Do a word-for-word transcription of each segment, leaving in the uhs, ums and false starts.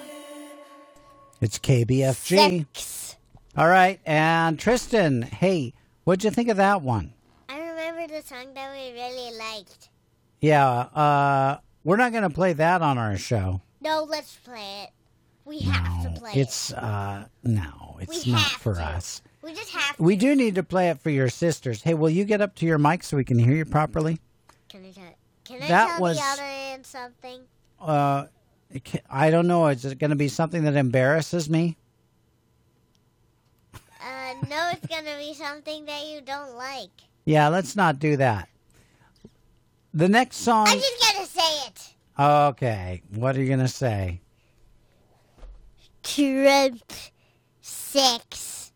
It's K B F G. Six. All right, and Tristan, hey, what'd you think of that one? I remember the song that we really liked. Yeah, uh, we're not going to play that on our show. No, let's play it. We No, have to play it's, it. uh, no, it's We not have for to. us. We just have to. We do need to play it for your sisters. Hey, will you get up to your mic so we can hear you properly? Can I tell, can I That tell was- the audience something? Uh, it ca- I don't know. Is it going to be something that embarrasses me? Uh, no, it's going to be something that you don't like. Yeah, let's not do that. The next song. I'm just going to say it. Okay, what are you going to say? Trump six.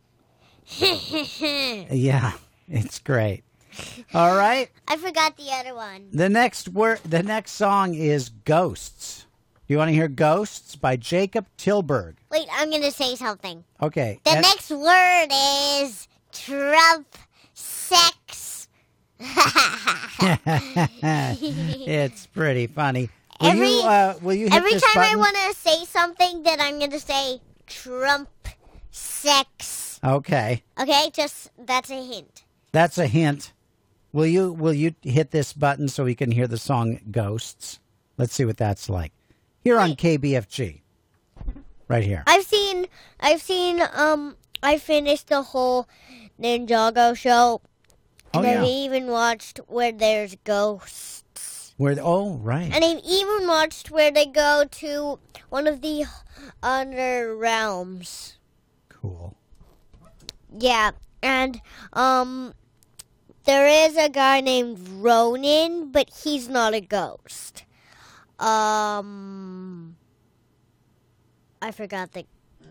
Yeah, it's great. All right. I forgot the other one. The next word, the next song is Ghosts. Do you want to hear Ghosts by Jacob Tilburg? Wait, I'm going to say something. Okay. The and- next word is Trump sex. It's pretty funny. Will Every- you, uh, will you hit Every this time I button? want to say something, then I'm going to say Trump sex. Okay, Okay, just that's a hint. that's a hint. Will you will you hit this button so we can hear the song Ghosts? Let's see what that's like. Here on K B F G. Right here. I've seen, I've seen, um, I finished the whole Ninjago show, Oh, and I've yeah. even watched Where There's Ghosts. Where? Oh, right. And I've even watched where they go to one of the other realms. Cool. Yeah, and um, there is a guy named Ronin, but he's not a ghost. Um, I forgot the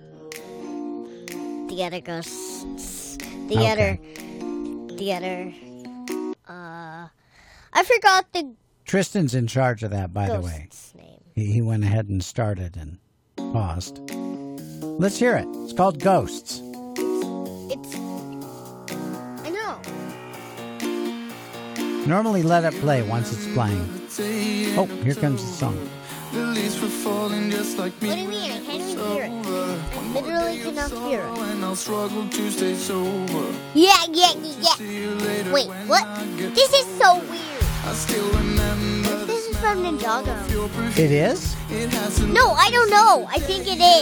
the other ghosts. The Okay. other, the other. Uh, I forgot the Tristan's in charge of that, by the way. ghost's name. He, he went ahead and started and paused. Let's hear it. It's called Ghosts. It's. I know. Normally let it play once it's playing. Oh, here comes the song. The leaves were falling just like me. What do you mean? I can't even hear it. I literally cannot hear it. And I'll struggle to stay sober. Yeah, yeah, yeah. See you later. Wait, when what? I get This is so weird. I still remember This is from Ninjago. It is? it has to No, I don't know. I think it